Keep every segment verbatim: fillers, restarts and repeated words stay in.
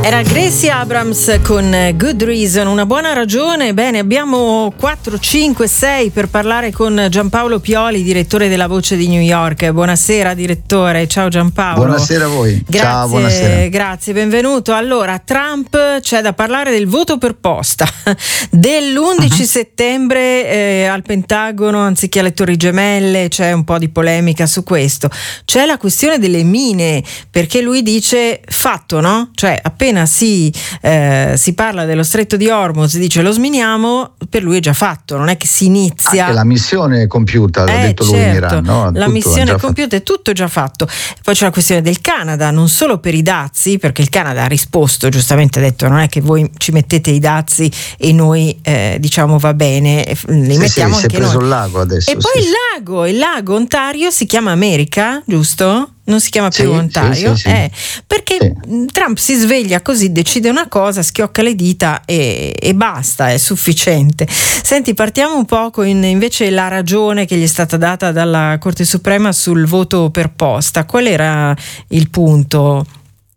Era Gracie Abrams con Good Reason, una buona ragione. Bene, abbiamo quattro, cinque, sei per parlare con Giampaolo Pioli, direttore della Voce di New York. Buonasera direttore, ciao Giampaolo. Buonasera a voi. Grazie, ciao, buonasera. Grazie, benvenuto. Allora, Trump, c'è da parlare del voto per posta dell'undici uh-huh. settembre eh, al Pentagono anziché alle Torri Gemelle. C'è un po' di polemica su questo. C'è la questione delle mine, perché lui dice fatto, no? Cioè appena Si, eh, si parla dello stretto di Hormuz, dice lo sminiamo, per lui è già fatto, non è che si inizia. Anche la missione è compiuta, l'ha eh, detto certo, lui in Iran, no? La tutto missione è compiuta, fatto. è tutto già fatto. Poi c'è la questione del Canada, non solo per i dazi, perché il Canada ha risposto, giustamente ha detto non è che voi ci mettete i dazi e noi eh, diciamo va bene, li sì, mettiamo sì, anche si è preso noi. il lago adesso. E poi sì, il lago, il lago Ontario si chiama America, giusto? Non si chiama più sì, Ontario, sì, sì, eh, perché sì. Trump si sveglia così, decide una cosa, schiocca le dita e, e basta, è sufficiente. Senti, partiamo un po' con invece la ragione che gli è stata data dalla Corte Suprema sul voto per posta. Qual era il punto?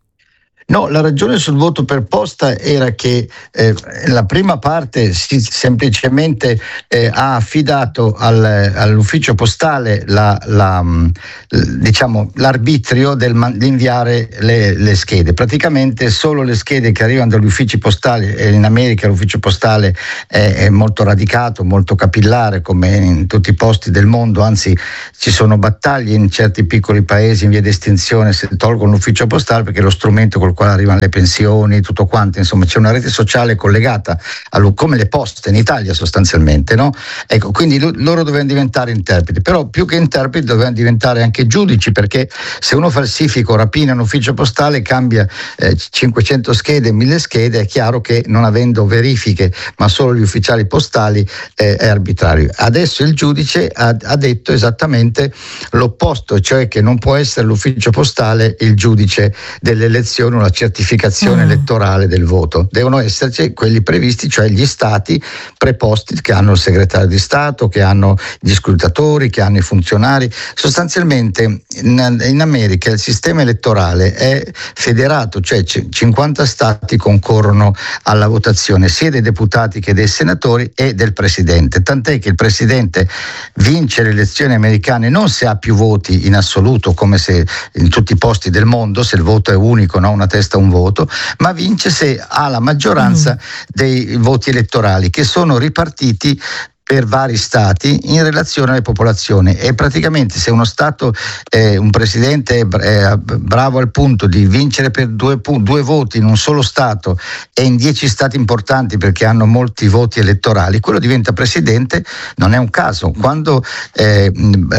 No, la ragione sul voto per posta era che eh, la prima parte si semplicemente eh, ha affidato al, all'ufficio postale la, la, diciamo, l'arbitrio del, di inviare le, le schede. Praticamente solo le schede che arrivano dagli uffici postali, e in America l'ufficio postale è, è molto radicato, molto capillare come in tutti i posti del mondo, anzi ci sono battaglie in certi piccoli paesi in via di estinzione se tolgono l'ufficio postale perché è lo strumento col quale arrivano le pensioni, tutto quanto, insomma c'è una rete sociale collegata a, come le poste in Italia sostanzialmente, no? Ecco, quindi lo, loro dovevano diventare interpreti, però più che interpreti dovevano diventare anche giudici, perché se uno falsifica o rapina un ufficio postale, cambia eh, cinquecento schede, mille schede, è chiaro che non avendo verifiche ma solo gli ufficiali postali eh, è arbitrario. Adesso il giudice ha, ha detto esattamente l'opposto, cioè che non può essere l'ufficio postale il giudice delle elezioni o la certificazione mm. elettorale del voto, devono esserci quelli previsti, cioè gli stati preposti che hanno il segretario di Stato, che hanno gli scrutatori, che hanno i funzionari. Sostanzialmente in, in America il sistema elettorale è federato, cioè cinquanta stati concorrono alla votazione sia dei deputati che dei senatori e del presidente, tant'è che il presidente vince le elezioni americane non se ha più voti in assoluto come se in tutti i posti del mondo, se il voto è unico, no? Una testa un voto, ma vince se ha la maggioranza mm. dei voti elettorali che sono ripartiti per vari stati in relazione alle popolazioni, e praticamente se uno stato, eh, un presidente è bravo al punto di vincere per due, due voti in un solo stato e in dieci stati importanti perché hanno molti voti elettorali, quello diventa presidente. Non è un caso quando eh,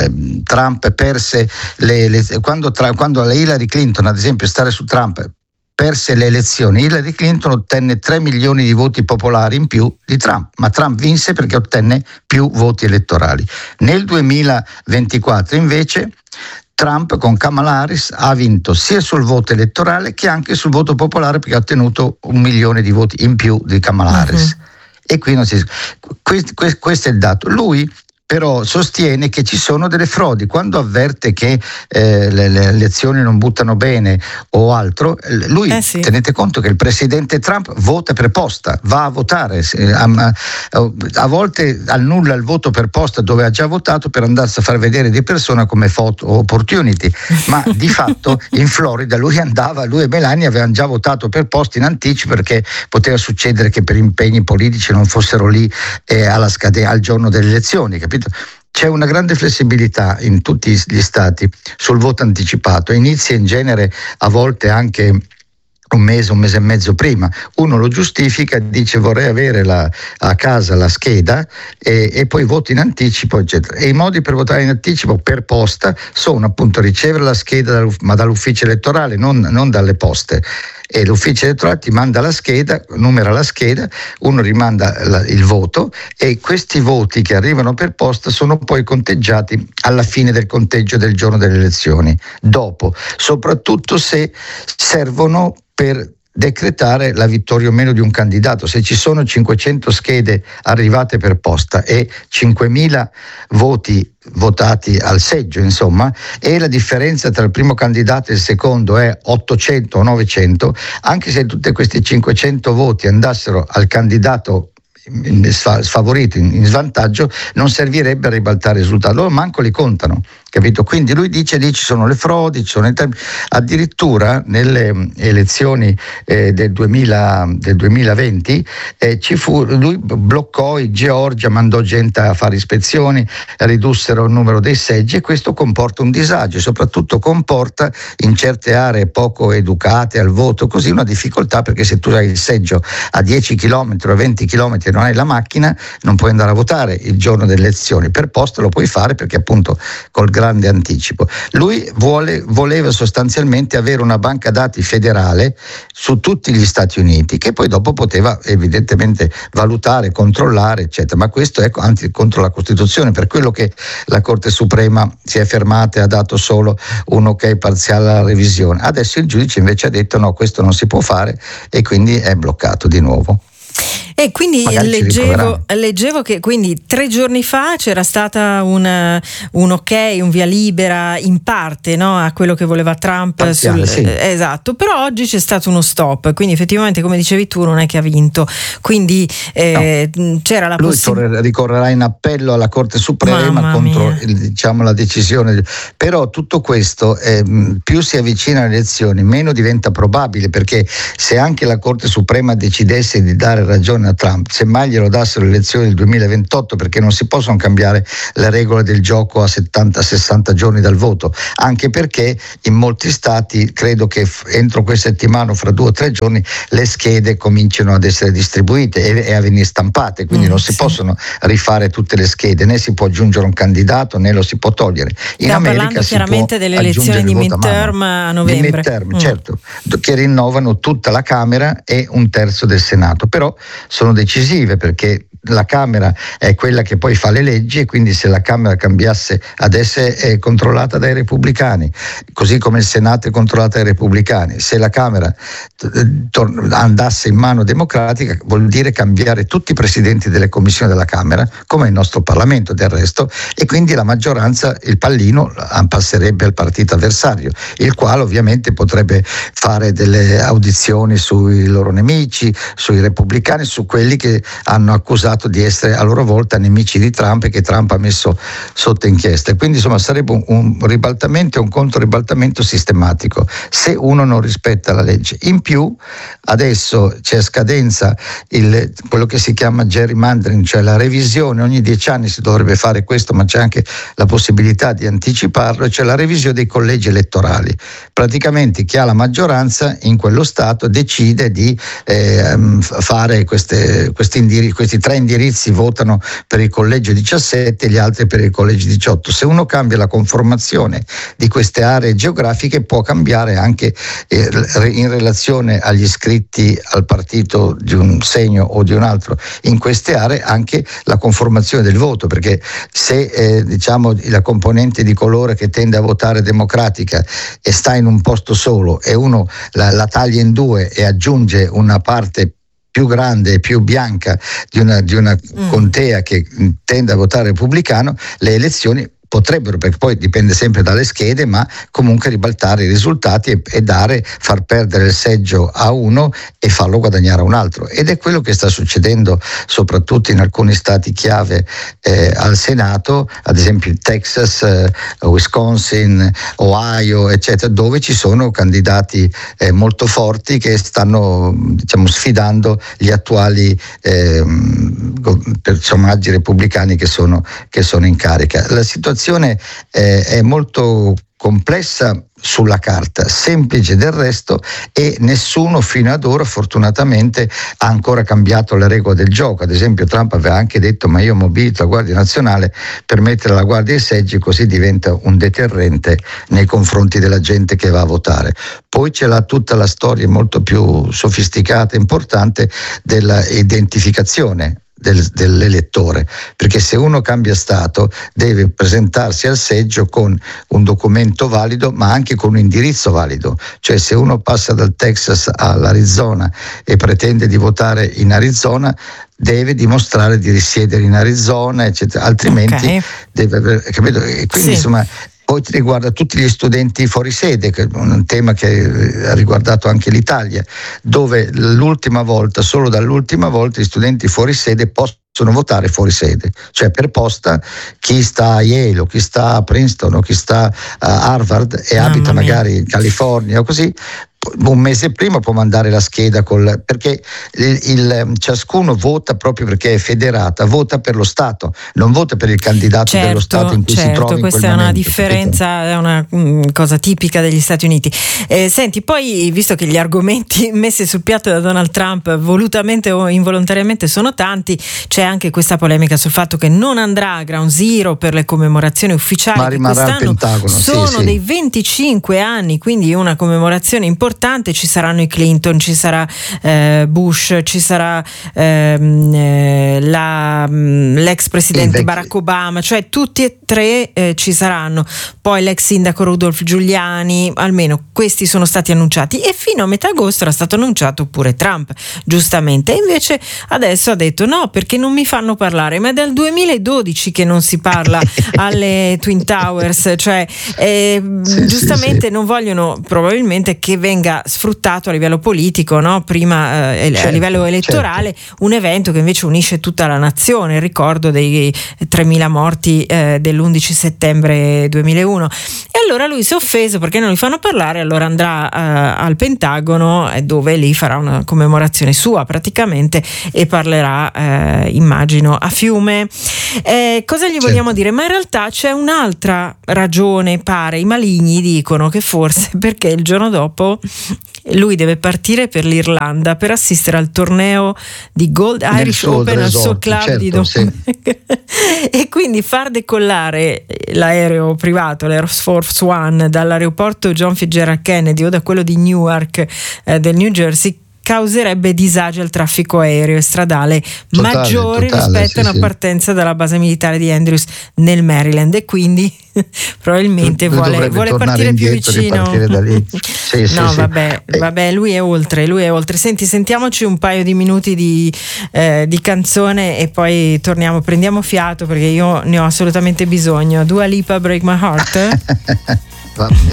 Trump perse le, le quando, tra, quando la Hillary Clinton, ad esempio, stare su Trump, perse le elezioni, Hillary Clinton ottenne tre milioni di voti popolari in più di Trump, ma Trump vinse perché ottenne più voti elettorali. Nel duemilaventiquattro invece Trump con Kamala Harris ha vinto sia sul voto elettorale che anche sul voto popolare, perché ha ottenuto un milione di voti in più di Kamala Harris. Uh-huh. E qui non si... questo, questo è il dato. Lui però sostiene che ci sono delle frodi. Quando avverte che eh, le, le elezioni non buttano bene o altro, lui, eh sì. tenete conto che il presidente Trump vota per posta, va a votare, a, a volte annulla il voto per posta dove ha già votato per andarsi a far vedere di persona come photo opportunity, ma di fatto in Florida lui andava, lui e Melania avevano già votato per posta in anticipo perché poteva succedere che per impegni politici non fossero lì eh, alla scade- al giorno delle elezioni, capito? C'è una grande flessibilità in tutti gli stati sul voto anticipato, inizia in genere a volte anche un mese, un mese e mezzo prima. Uno lo giustifica, dice vorrei avere la, a casa la scheda e, e poi voti in anticipo, eccetera. E i modi per votare in anticipo per posta sono appunto ricevere la scheda ma dall'ufficio elettorale, non, non dalle poste. E l'ufficio elettorale ti manda la scheda, numera la scheda, uno rimanda la, il voto, e questi voti che arrivano per posta sono poi conteggiati alla fine del conteggio del giorno delle elezioni, dopo, soprattutto se servono per decretare la vittoria o meno di un candidato. Se ci sono cinquecento schede arrivate per posta e cinquemila voti votati al seggio, insomma, e la differenza tra il primo candidato e il secondo è ottocento o novecento, anche se tutti questi cinquecento voti andassero al candidato sfavorito, in svantaggio, non servirebbe a ribaltare il risultato. Loro manco li contano, capito? Quindi lui dice lì ci sono le frodi, ci sono i termini. Addirittura nelle elezioni eh, del, duemila, del duemilaventi eh, ci fu, lui bloccò i Georgia, mandò gente a fare ispezioni, ridussero il numero dei seggi, e questo comporta un disagio e soprattutto comporta in certe aree poco educate al voto così una difficoltà, perché se tu hai il seggio a dieci chilometri o venti chilometri e non hai la macchina non puoi andare a votare il giorno delle elezioni. Per posta lo puoi fare perché appunto col grande anticipo. Lui vuole, voleva sostanzialmente avere una banca dati federale su tutti gli Stati Uniti, che poi dopo poteva evidentemente valutare, controllare, eccetera. Ma questo è anzi contro la Costituzione, per quello che la Corte Suprema si è fermata e ha dato solo un ok parziale alla revisione. Adesso il giudice invece ha detto no, questo non si può fare, e quindi è bloccato di nuovo. E quindi leggevo, leggevo che quindi tre giorni fa c'era stata un, un ok, un via libera in parte, no, a quello che voleva Trump. Parziale, sul, sì. eh, esatto, però oggi c'è stato uno stop, quindi effettivamente come dicevi tu non è che ha vinto, quindi eh, no. c'era la possibilità. Lui ricorrerà in appello alla Corte Suprema Mamma contro il, diciamo, la decisione, però tutto questo eh, più si avvicina alle elezioni meno diventa probabile, perché se anche la Corte Suprema decidesse di dare ragione a Trump, semmai glielo dassero le elezioni del duemilaventotto, perché non si possono cambiare le regole del gioco a settanta sessanta giorni dal voto, anche perché in molti stati credo che entro questa settimana, fra due o tre giorni, le schede cominciano ad essere distribuite e, e a venire stampate, quindi mm, non si sì. possono rifare tutte le schede, né si può aggiungere un candidato né lo si può togliere. In Stiamo America parlando si chiaramente può delle elezioni di midterm a novembre, di midterm, mm. certo, che rinnovano tutta la Camera e un terzo del Senato, però sono decisive perché la Camera è quella che poi fa le leggi, e quindi se la Camera cambiasse ad essere controllata dai repubblicani, così come il Senato è controllato dai repubblicani, se la Camera andasse in mano democratica vuol dire cambiare tutti i presidenti delle commissioni della Camera, come il nostro Parlamento del resto, e quindi la maggioranza, il pallino passerebbe al partito avversario, il quale ovviamente potrebbe fare delle audizioni sui loro nemici, sui repubblicani, su quelli che hanno accusato di essere a loro volta nemici di Trump e che Trump ha messo sotto inchiesta. Quindi insomma sarebbe un, un ribaltamento e un controribaltamento sistematico se uno non rispetta la legge. In più adesso c'è a scadenza il, quello che si chiama gerrymandering, cioè la revisione, ogni dieci anni si dovrebbe fare questo, ma c'è anche la possibilità di anticiparlo, cioè la revisione dei collegi elettorali. Praticamente chi ha la maggioranza in quello Stato decide di eh, fare queste, questi, indiri, questi tre indirizzi, votano per il collegio diciassette e gli altri per il collegio diciotto. Se uno cambia la conformazione di queste aree geografiche può cambiare anche eh, in relazione agli iscritti al partito di un segno o di un altro in queste aree anche la conformazione del voto, perché se eh, diciamo la componente di colore che tende a votare democratica e sta in un posto solo e uno la, la taglia in due e aggiunge una parte più grande e più bianca di una, di una mm. contea che tende a votare repubblicano, le elezioni potrebbero, perché poi dipende sempre dalle schede, ma comunque ribaltare i risultati e, e dare, far perdere il seggio a uno e farlo guadagnare a un altro. Ed è quello che sta succedendo soprattutto in alcuni stati chiave eh, al Senato, ad esempio il Texas, eh, Wisconsin, Ohio, eccetera, dove ci sono candidati eh, molto forti che stanno, diciamo, sfidando gli attuali eh, personaggi repubblicani che sono, che sono in carica. La situazione eh, è molto complessa sulla carta, semplice del resto, e nessuno fino ad ora fortunatamente ha ancora cambiato le regole del gioco. Ad esempio Trump aveva anche detto ma io mobilito la Guardia Nazionale per mettere alla guardia dei seggi, così diventa un deterrente nei confronti della gente che va a votare. Poi c'è la, tutta la storia molto più sofisticata e importante della identificazione del, dell'elettore, perché se uno cambia stato deve presentarsi al seggio con un documento valido ma anche con un indirizzo valido, cioè se uno passa dal Texas all'Arizona e pretende di votare in Arizona deve dimostrare di risiedere in Arizona, eccetera, altrimenti okay. deve aver, capito? E quindi sì. insomma poi riguarda tutti gli studenti fuori sede, che è un tema che ha riguardato anche l'Italia, dove l'ultima volta, solo dall'ultima volta, gli studenti fuori sede possono votare fuori sede, cioè per posta chi sta a Yale o chi sta a Princeton o chi sta a Harvard e Mamma abita mia. magari in California o così, un mese prima può mandare la scheda col, perché il, il, ciascuno vota proprio perché è federata, vota per lo Stato, non vota per il candidato certo, dello Stato in cui certo, si trova in questa quel è una momento, differenza, capito? È una mh, cosa tipica degli Stati Uniti. Eh, senti, poi visto che gli argomenti messi sul piatto da Donald Trump volutamente o involontariamente sono tanti, c'è anche questa polemica sul fatto che non andrà a Ground Zero per le commemorazioni ufficiali, ma che rimarrà al quest'anno Pentagono, sono sì, sì. dei venticinque anni, quindi una commemorazione importante. Ci saranno i Clinton, ci sarà eh, Bush, ci sarà ehm, eh, la, l'ex presidente Barack Obama, cioè tutti e tre eh, ci saranno, poi l'ex sindaco Rudolph Giuliani, almeno questi sono stati annunciati, e fino a metà agosto era stato annunciato pure Trump, giustamente, e invece adesso ha detto no, perché non mi fanno parlare, ma è dal duemiladodici che non si parla alle Twin Towers, cioè eh, sì, giustamente sì, sì. non vogliono probabilmente che venga sfruttato a livello politico, no? Prima eh, certo, a livello elettorale, certo. un evento che invece unisce tutta la nazione, il ricordo dei tremila morti eh, dell'undici settembre duemilauno. E allora lui si è offeso perché non li fanno parlare, allora andrà eh, al Pentagono, dove lì farà una commemorazione sua praticamente e parlerà eh, immagino a fiume. Eh, cosa gli certo. vogliamo dire? Ma in realtà c'è un'altra ragione, pare, i maligni dicono che forse perché il giorno dopo lui deve partire per l'Irlanda per assistere al torneo di Gold Irish Open al suo club certo, di Dublino sì. e quindi far decollare l'aereo privato, l'Air Force One, dall'aeroporto John Fitzgerald Kennedy o da quello di Newark eh, del New Jersey causerebbe disagi al traffico aereo e stradale totale, maggiori totale, rispetto sì, a una sì. partenza dalla base militare di Andrews nel Maryland, e quindi probabilmente lui vuole, vuole partire più vicino da lì. Sì, sì, no sì. vabbè, vabbè lui è oltre lui è oltre senti, sentiamoci un paio di minuti di, eh, di canzone e poi torniamo, prendiamo fiato perché io ne ho assolutamente bisogno. Dua Lipa, Break My Heart.